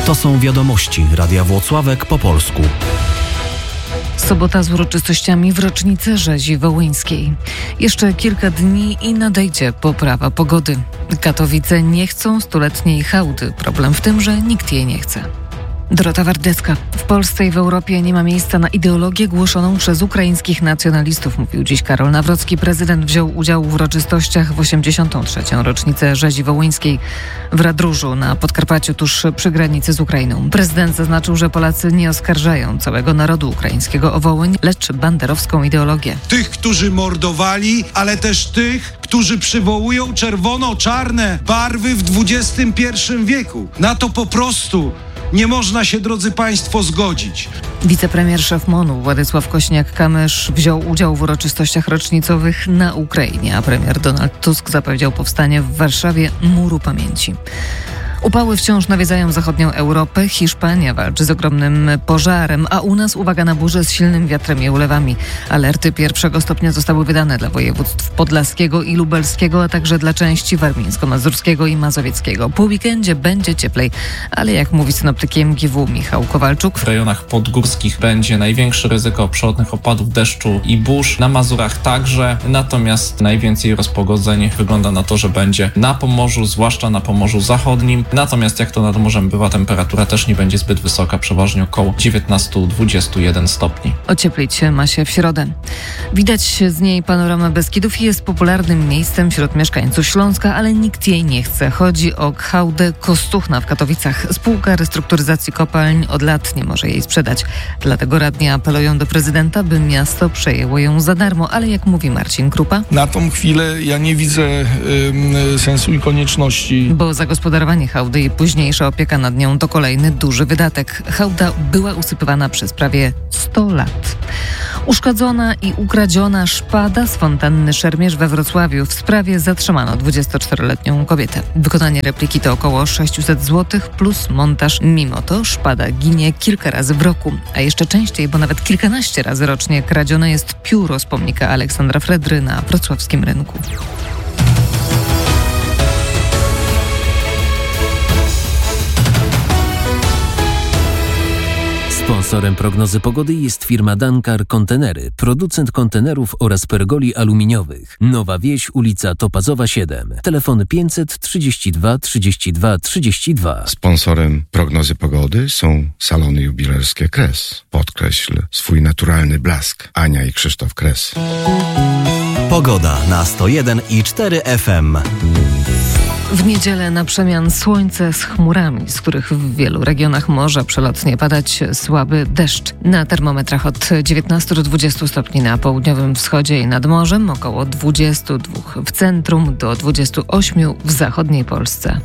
To są wiadomości Radia Włocławek po polsku. Sobota z uroczystościami w rocznicę rzezi wołyńskiej. Jeszcze kilka dni i nadejdzie poprawa pogody. Katowice nie chcą stuletniej hałdy. Problem w tym, że nikt jej nie chce. Dorota Wardecka. W Polsce i w Europie nie ma miejsca na ideologię głoszoną przez ukraińskich nacjonalistów, mówił dziś Karol Nawrocki. Prezydent wziął udział w uroczystościach w 83. rocznicę rzezi wołyńskiej w Radróżu na Podkarpaciu, tuż przy granicy z Ukrainą. Prezydent zaznaczył, że Polacy nie oskarżają całego narodu ukraińskiego o Wołyń, lecz banderowską ideologię. Tych, którzy mordowali, ale też tych, którzy przywołują czerwono-czarne barwy w XXI wieku. Na to po prostu nie można się, drodzy Państwo, zgodzić. Wicepremier szef MON-u Władysław Kośniak-Kamysz wziął udział w uroczystościach rocznicowych na Ukrainie, a premier Donald Tusk zapowiedział powstanie w Warszawie Muru Pamięci. Upały wciąż nawiedzają zachodnią Europę. Hiszpania walczy z ogromnym pożarem, a u nas uwaga na burzę z silnym wiatrem i ulewami. Alerty pierwszego stopnia zostały wydane dla województw podlaskiego i lubelskiego, a także dla części warmińsko-mazurskiego i mazowieckiego. Po weekendzie będzie cieplej, ale jak mówi synoptyk MGW Michał Kowalczuk, w rejonach podgórskich będzie największe ryzyko przelotnych opadów deszczu i burz, na Mazurach także, natomiast najwięcej rozpogodzeń wygląda na to, że będzie na Pomorzu, zwłaszcza na Pomorzu Zachodnim. Natomiast jak to nad morzem bywa, temperatura też nie będzie zbyt wysoka, przeważnie około 19-21 stopni. Ocieplić ma się w środę. Widać z niej panoramę Beskidów i jest popularnym miejscem wśród mieszkańców Śląska, ale nikt jej nie chce. Chodzi o hałdę Kostuchna w Katowicach. Spółka restrukturyzacji kopalń od lat nie może jej sprzedać. Dlatego radni apelują do prezydenta, by miasto przejęło ją za darmo, ale jak mówi Marcin Krupa, na tą chwilę ja nie widzę sensu i konieczności. Bo zagospodarowanie hałdy i późniejsza opieka nad nią to kolejny duży wydatek. Hałda była usypywana przez prawie 100 lat. Uszkodzona i ukradziona szpada z fontanny Szermierz we Wrocławiu. W sprawie zatrzymano 24-letnią kobietę. Wykonanie repliki to około 600 zł plus montaż. Mimo to szpada ginie kilka razy w roku, a jeszcze częściej, bo nawet kilkanaście razy rocznie kradzione jest pióro z pomnika Aleksandra Fredry na wrocławskim rynku. Sponsorem prognozy pogody jest firma Dankar Kontenery, producent kontenerów oraz pergoli aluminiowych. Nowa Wieś, ulica Topazowa 7. Telefon 532 32 32. Sponsorem prognozy pogody są salony jubilerskie Kres. Podkreśl swój naturalny blask. Ania i Krzysztof Kres. Pogoda na 101,4 FM. W niedzielę na przemian słońce z chmurami, z których w wielu regionach może przelotnie padać słaby deszcz. Na termometrach od 19 do 20 stopni na południowym wschodzie i nad morzem, około 22 w centrum do 28 w zachodniej Polsce.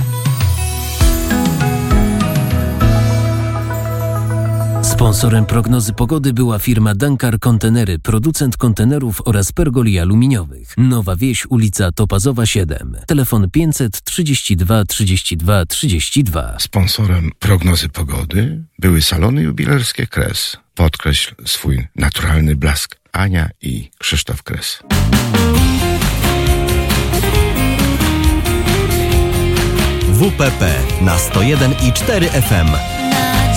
Sponsorem prognozy pogody była firma Dankar Kontenery, producent kontenerów oraz pergoli aluminiowych. Nowa Wieś, ulica Topazowa 7. Telefon 532 32 32. Sponsorem prognozy pogody były salony jubilerskie Kres. Podkreśl swój naturalny blask. Ania i Krzysztof Kres. WPP na 101,4 FM.